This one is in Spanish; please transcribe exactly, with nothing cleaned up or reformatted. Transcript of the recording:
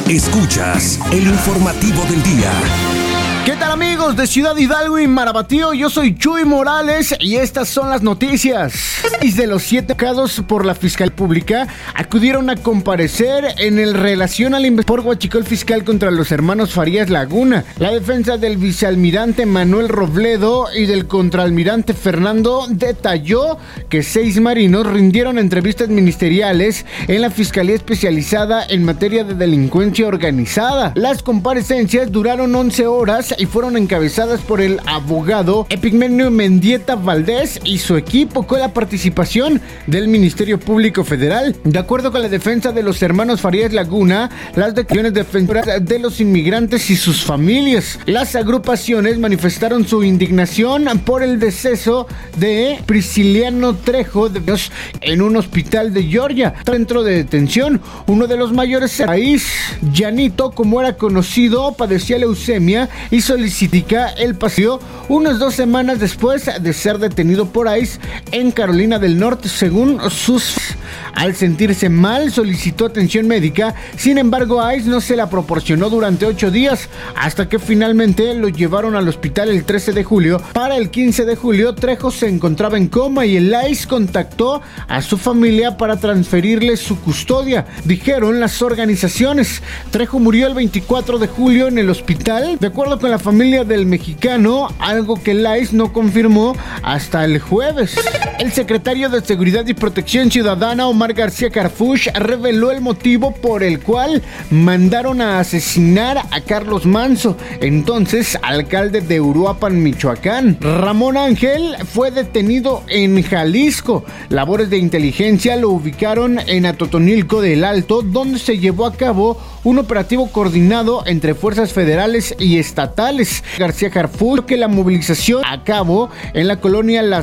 Escuchas el informativo del día. ¿Qué tal, amigos de Ciudad Hidalgo y Marabatío? Yo soy Chuy Morales y estas son las noticias. Seis de los siete casos por la Fiscalía Pública acudieron a comparecer en el relación al investigación por huachicol fiscal contra los hermanos Farías Laguna. La defensa del vicealmirante Manuel Robledo y del contraalmirante Fernando detalló que seis marinos rindieron entrevistas ministeriales en la Fiscalía Especializada en materia de delincuencia organizada. Las comparecencias duraron once horas y fueron encabezadas por el abogado Epigmenio Mendieta Valdés y su equipo, con la participación del Ministerio Público Federal. De acuerdo con la defensa de los hermanos Farías Laguna, las declaraciones defensoras de los inmigrantes y sus familias, las agrupaciones manifestaron su indignación por el deceso de Prisciliano Trejo de en un hospital de Georgia, centro de detención. Uno de los mayores del país, Janito, como era conocido, padecía leucemia y solicitica el paseo unas dos semanas después de ser detenido por ICE en Carolina del Norte, según sus... Al sentirse mal, solicitó atención médica. Sin embargo, ICE no se la proporcionó durante ocho días, hasta que finalmente lo llevaron al hospital el trece de julio. Para el quince de julio, Trejo se encontraba en coma y el ICE contactó a su familia para transferirle su custodia, dijeron las organizaciones. Trejo murió el veinticuatro de julio en el hospital, de acuerdo con la familia del mexicano, algo que el ICE no confirmó hasta el jueves. El secretario de Seguridad y Protección Ciudadana, Omar García Harfuch, reveló el motivo por el cual mandaron a asesinar a Carlos Manzo, entonces alcalde de Uruapan, Michoacán. Ramón Ángel fue detenido en Jalisco. Labores de inteligencia lo ubicaron en Atotonilco del Alto, donde se llevó a cabo un operativo coordinado entre fuerzas federales y estatales. García Harfuch que la movilización a cabo en la colonia Las